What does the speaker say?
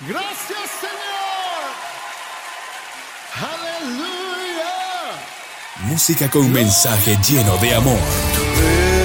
Gracias, Señor. Aleluya. Música con mensaje lleno de amor.